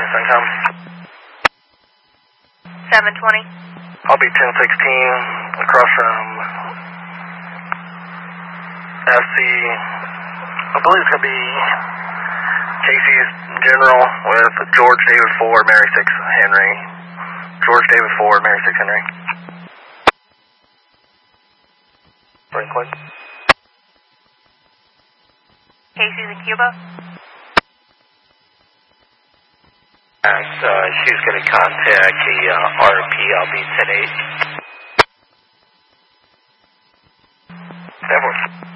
Centcom. 720. I'll be 1016 across from FC. I believe it's going to be Casey's General with George David Ford, Mary 6 Henry. George David Ford, Mary 6 Henry. Franklin. Casey's in Cuba. She's going to contact the RP. I'll be 10-8. That works.